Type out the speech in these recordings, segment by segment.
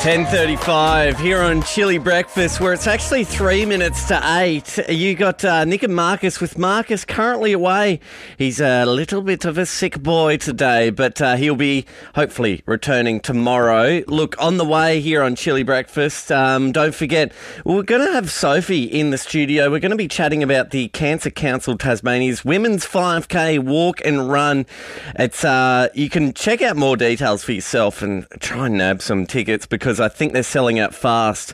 10:35 here on Chili Breakfast, where it's actually 3 minutes to 8. You got Nick and Marcus, with Marcus currently away. He's a little bit of a sick boy today, but he'll be hopefully returning tomorrow. Look, on the way here on Chili Breakfast, don't forget, we're going to have Sophie in the studio. We're going to be chatting about the Cancer Council Tasmania's Women's 5K Walk and Run. It's you can check out more details for yourself and try and nab some tickets, because I think they're selling out fast.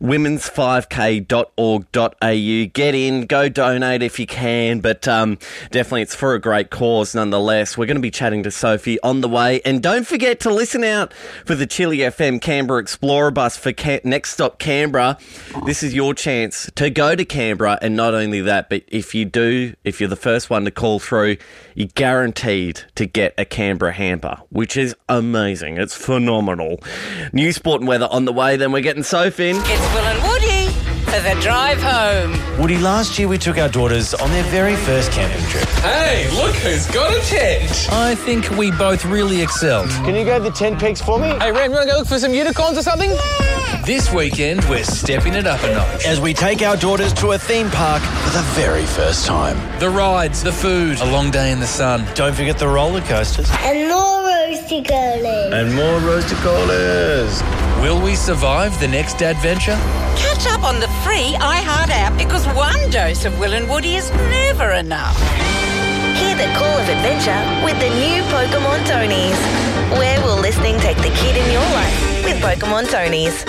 womens5k.org.au. Get in, go donate if you can, but definitely it's for a great cause nonetheless. We're going to be chatting to Sophie on the way, and don't forget to listen out for the Chili FM Canberra Explorer bus for Next Stop Canberra. This is your chance to go to Canberra, and not only that, but if you're the first one to call through, you're guaranteed to get a Canberra hamper, which is amazing. It's phenomenal. New sport and weather on the way, then we're getting Sophie in. It's Will and Woody for the drive home. Woody, last year we took our daughters on their very first camping trip. Hey, look who's got a tent. I think we both really excelled. Can you go to the tent peaks for me? Hey, Ram, you want to go look for some unicorns or something? This weekend, we're stepping it up a notch as we take our daughters to a theme park for the very first time. The rides, the food, a long day in the sun. Don't forget the roller coasters. And more roasty curlers. And more roasted colas. Will we survive the next adventure? Catch up on the free iHeart app, because one dose of Will and Woody is never enough. Hear the call of adventure with the new Pokemon Tonies. Where will listening take the kid in your life with Pokemon Tonies?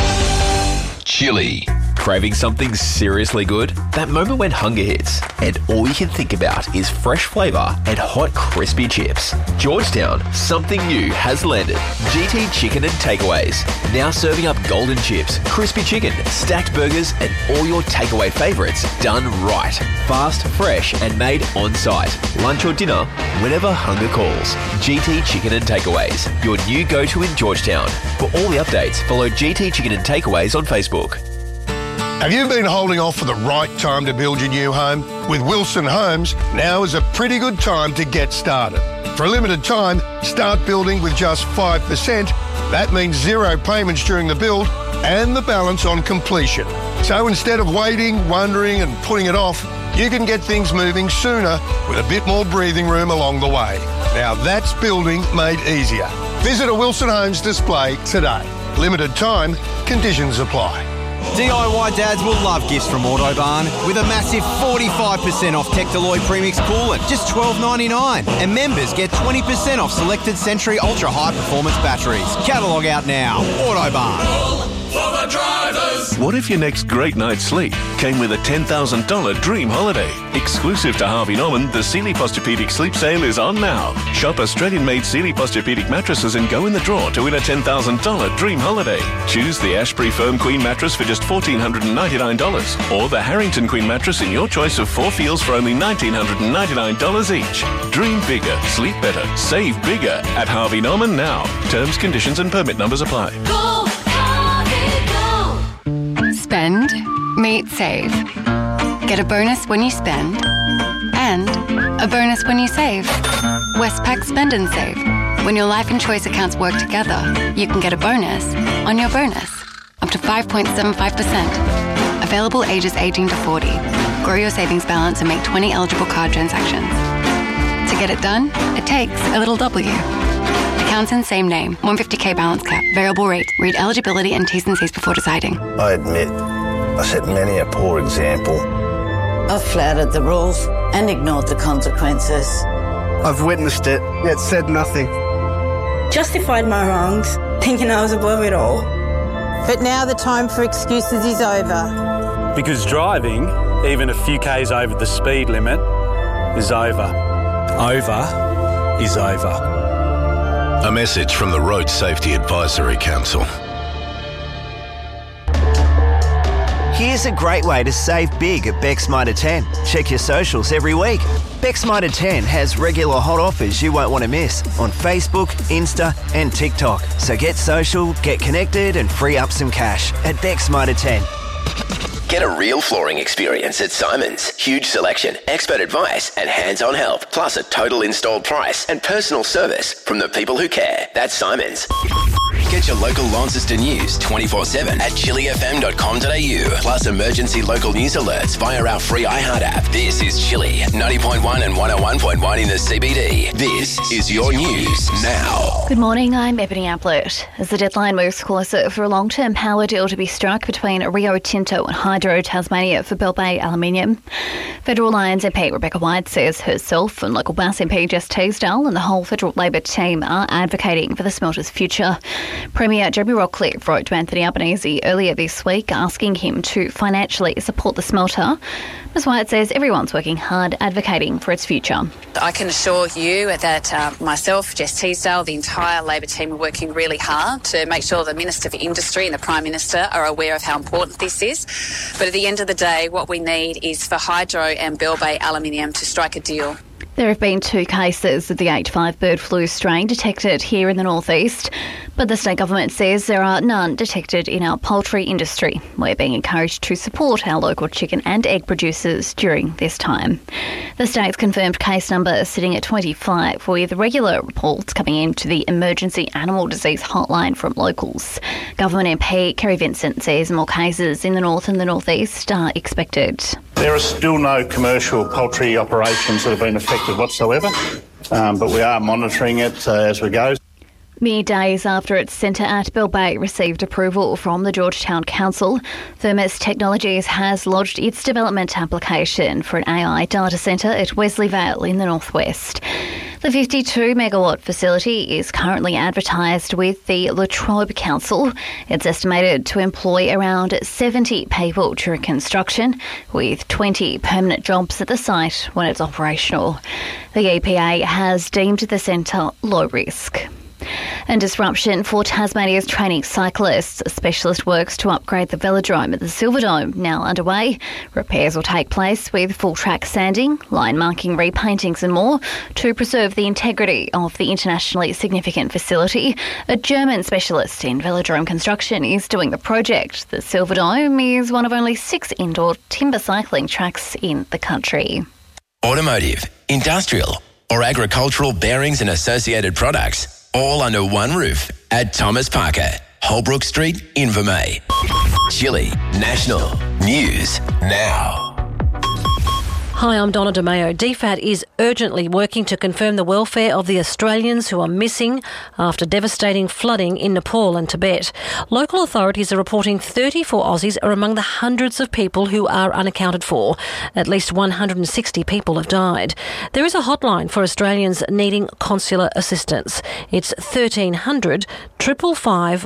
Chili. Craving something seriously good? That moment when hunger hits and all you can think about is fresh flavour and hot crispy chips. Georgetown, something new has landed. GT Chicken and Takeaways. Now serving up golden chips, crispy chicken, stacked burgers and all your takeaway favourites done right. Fast, fresh and made on site. Lunch or dinner, whenever hunger calls. GT Chicken and Takeaways, your new go-to in Georgetown. For all the updates, follow GT Chicken and Takeaways on Facebook. Have you been holding off for the right time to build your new home? With Wilson Homes, now is a pretty good time to get started. For a limited time, start building with just 5%. That means zero payments during the build and the balance on completion. So instead of waiting, wondering and putting it off, you can get things moving sooner with a bit more breathing room along the way. Now that's building made easier. Visit a Wilson Homes display today. Limited time, conditions apply. DIY dads will love gifts from Autobarn with a massive 45% off Tectaloid Premix coolant, just $12.99. And members get 20% off selected Century Ultra High Performance batteries. Catalogue out now. Autobarn. For the drivers. What if your next great night's sleep came with a $10,000 dream holiday? Exclusive to Harvey Norman, the Sealy Posturepedic Sleep Sale is on now. Shop Australian-made Sealy Posturepedic mattresses and go in the draw to win a $10,000 dream holiday. Choose the Ashbury Firm Queen mattress for just $1,499 or the Harrington Queen mattress in your choice of 4 feels for only $1,999 each. Dream bigger, sleep better, save bigger at Harvey Norman now. Terms, conditions and permit numbers apply. Go, Harvey, go. Spend, meet, save. Get a bonus when you spend and a bonus when you save. Westpac Spend and Save. When your life and choice accounts work together, you can get a bonus on your bonus. Up to 5.75%. Available ages 18 to 40. Grow your savings balance and make 20 eligible card transactions. To get it done, it takes a little W. Accounts in same name. 150k balance cap. Variable rate. Read eligibility and T's and C's before deciding. I admit, I set many a poor example. I've flouted the rules and ignored the consequences. I've witnessed it, yet said nothing. Justified my wrongs, thinking I was above it all. But now the time for excuses is over. Because driving, even a few k's over the speed limit, is over. Over is over. A message from the Road Safety Advisory Council. Here's a great way to save big at Beck's Mitre 10. Check your socials every week. Beck's Mitre 10 has regular hot offers you won't want to miss on Facebook, Insta and TikTok. So get social, get connected and free up some cash at Beck's Mitre 10. Get a real flooring experience at Simon's. Huge selection, expert advice and hands-on help, plus a total installed price and personal service from the people who care. That's Simon's. Get your local Launceston news 24/7 at chillyfm.com.au. Plus emergency local news alerts via our free iHeart app. This is Chilly, 90.1 and 101.1 in the CBD. This is your news now. Good morning, I'm Ebony Ablett. As the deadline moves closer for a long-term power deal to be struck between Rio Tinto and Hydro Tasmania for Bell Bay Aluminium, Federal Alliance MP Rebecca White says herself and local Bass MP Jess Teasdale and the whole Federal Labor team are advocating for the smelter's future. Premier Jeremy Rockcliffe wrote to Anthony Albanese earlier this week asking him to financially support the smelter. Ms White says everyone's working hard advocating for its future. I can assure you that myself, Jess Teasdale, the entire Labor team are working really hard to make sure the Minister for Industry and the Prime Minister are aware of how important this is. But at the end of the day, what we need is for Hydro and Bell Bay Aluminium to strike a deal. There have been 2 cases of the H5 bird flu strain detected here in the northeast, but the state government says there are none detected in our poultry industry. We're being encouraged to support our local chicken and egg producers during this time. The state's confirmed case number is sitting at 25, with regular reports coming into the emergency animal disease hotline from locals. Government MP Kerry Vincent says more cases in the north and the northeast are expected. There are still no commercial poultry operations that have been affected whatsoever, but we are monitoring it as we go. Mere days after its centre at Bell Bay received approval from the Georgetown Council, Thermos Technologies has lodged its development application for an AI data centre at Wesley Vale in the northwest. The 52-megawatt facility is currently advertised with the La Trobe Council. It's estimated to employ around 70 people during construction, with 20 permanent jobs at the site when it's operational. The EPA has deemed the centre low risk. And disruption for Tasmania's training cyclists. Specialist works to upgrade the velodrome at the Silverdome now underway. Repairs will take place with full track sanding, line marking, repaintings and more to preserve the integrity of the internationally significant facility. A German specialist in velodrome construction is doing the project. The Silverdome is one of only 6 indoor timber cycling tracks in the country. Automotive, industrial or agricultural bearings and associated products, all under one roof at Thomas Parker, Holbrook Street, Invermay. Chilly National News Now. Hi, I'm Donna DeMeo. DFAT is urgently working to confirm the welfare of the Australians who are missing after devastating flooding in Nepal and Tibet. Local authorities are reporting 34 Aussies are among the hundreds of people who are unaccounted for. At least 160 people have died. There is a hotline for Australians needing consular assistance. It's 1300 555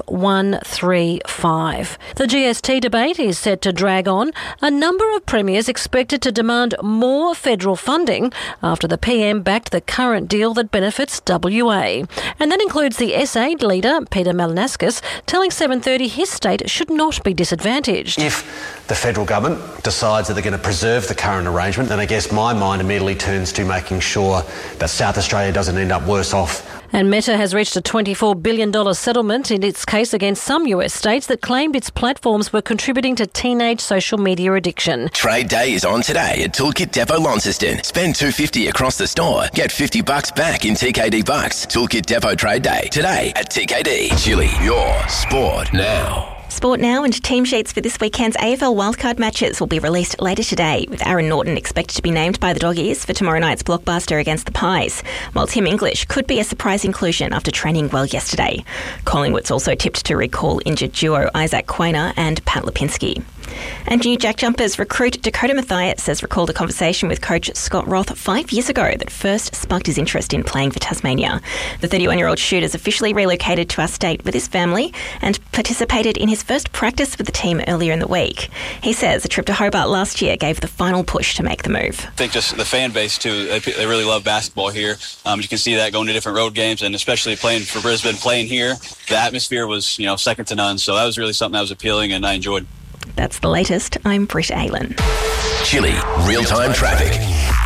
135. The GST debate is set to drag on. A number of premiers expected to demand more federal funding after the PM backed the current deal that benefits WA. And that includes the SA leader, Peter Malinauskas, telling 730 his state should not be disadvantaged. If the federal government decides that they're going to preserve the current arrangement, then I guess my mind immediately turns to making sure that South Australia doesn't end up worse off. And Meta has reached a $24 billion settlement in its case against some US states that claimed its platforms were contributing to teenage social media addiction. Trade Day is on today at Toolkit Depot Launceston. Spend $250 across the store. Get $50 back in TKD bucks. Toolkit Depot Trade Day today at TKD. Chilly, your sport now. Sport now, and team sheets for this weekend's AFL wildcard matches will be released later today, with Aaron Norton expected to be named by the Doggies for tomorrow night's blockbuster against the Pies, while Tim English could be a surprise inclusion after training well yesterday. Collingwood's also tipped to recall injured duo Isaac Quainer and Pat Lipinski. And new Jack Jumpers recruit Dakota Mathias has recalled a conversation with coach Scott Roth 5 years ago that first sparked his interest in playing for Tasmania. The 31-year-old shooter's officially relocated to our state with his family and participated in his first practice with the team earlier in the week. He says a trip to Hobart last year gave the final push to make the move. I think just the fan base too, they really love basketball here. You can see that going to different road games, and especially playing for Brisbane, playing here, the atmosphere was second to none. So that was really something that was appealing and I enjoyed. That's the latest. I'm Britt Aylan. Chilly real-time traffic.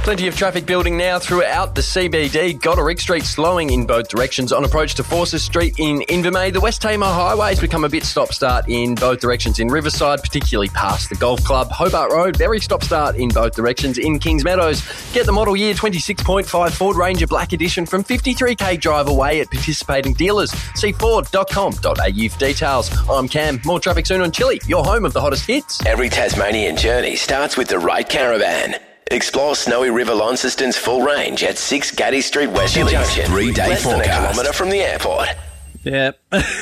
Plenty of traffic building now throughout the CBD. Goderich Street slowing in both directions on approach to Forces Street in Invermay. The West Tamar Highway's become a bit stop-start in both directions in Riverside, particularly past the Golf Club. Hobart Road, very stop-start in both directions in Kings Meadows. Get the model year 26.5 Ford Ranger Black Edition from 53k drive away at participating dealers. See ford.com.au for details. I'm Cam. More traffic soon on Chili, your home of the hottest hits. Every Tasmanian journey starts with the right caravan. Explore Snowy River Launceston's full range at 6 Gaddy Street West Junction. 3-day less forecast. Than a kilometre from the airport. Yep.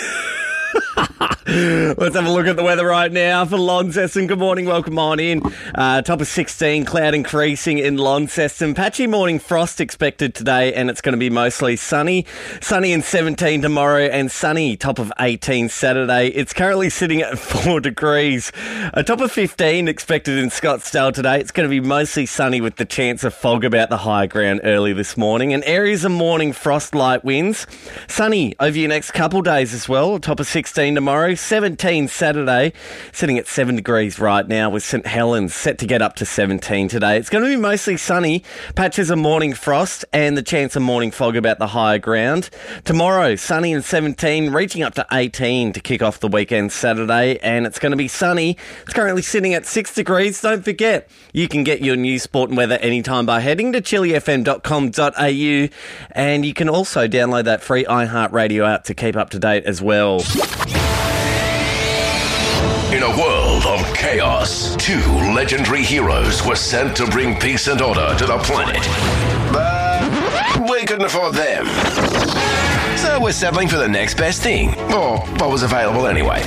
Let's have a look at the weather right now for Launceston. Good morning, welcome on in. Top of 16, cloud increasing in Launceston. Patchy morning frost expected today, and it's going to be mostly sunny. Sunny and 17 tomorrow, and sunny, top of 18 Saturday. It's currently sitting at 4 degrees. A top of 15 expected in Scottsdale today. It's going to be mostly sunny with the chance of fog about the high ground early this morning, and areas of morning frost, light winds. Sunny over your next couple days as well. Top of 16 tomorrow. 17 Saturday, sitting at 7 degrees right now with St Helens set to get up to 17 today. It's going to be mostly sunny, patches of morning frost and the chance of morning fog about the higher ground. Tomorrow, sunny and 17, reaching up to 18 to kick off the weekend Saturday, and it's going to be sunny. It's currently sitting at 6 degrees. Don't forget, you can get your news, sport and weather anytime by heading to chilifm.com.au, and you can also download that free iHeartRadio app to keep up to date as well. In a world of chaos, 2 legendary heroes were sent to bring peace and order to the planet. But we couldn't afford them. So we're settling for the next best thing, or what was available anyway.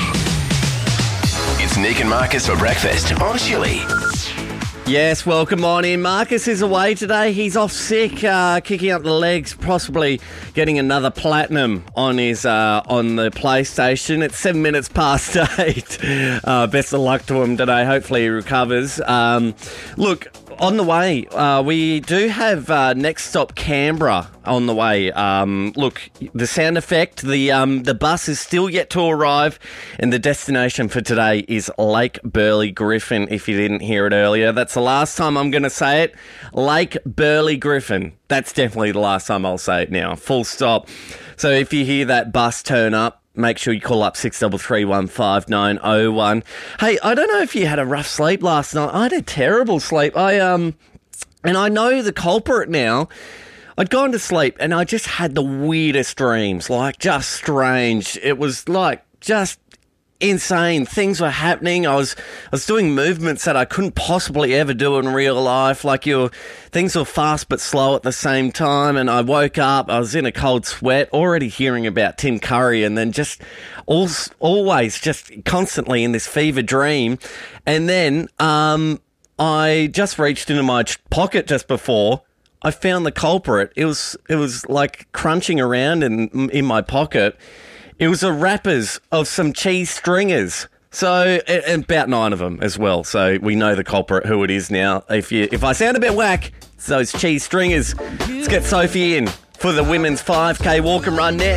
It's Nick and Marcus for breakfast on Chili. Yes, welcome on in. Marcus is away today. He's off sick, kicking up the legs, possibly getting another platinum on his on the PlayStation. It's 7 minutes past 8. Best of luck to him today. Hopefully he recovers. Look, on the way, we do have next stop Canberra on the way. Look, the sound effect, the bus is still yet to arrive, and the destination for today is Lake Burley Griffin, if you didn't hear it earlier. That's the last time I'm going to say it. Lake Burley Griffin. That's definitely the last time I'll say it now. Full stop. So if you hear that bus turn up, make sure you call up 633-15901. Hey, I don't know if you had a rough sleep last night. I had a terrible sleep. And I know the culprit now. I'd gone to sleep and I just had the weirdest dreams, like just strange. It was like just insane. Things were happening. I was doing movements that I couldn't possibly ever do in real life. Like things were fast but slow at the same time. And I woke up, I was in a cold sweat, already hearing about Tim Curry, and then just always just constantly in this fever dream. And then I just reached into my pocket just before I found the culprit. It was like crunching around in my pocket. It was the wrappers of some cheese stringers. So, and about 9 of them as well. So we know the culprit, who it is now. If I sound a bit whack, it's those cheese stringers. Let's get Sophie in for the women's 5K walk and run next.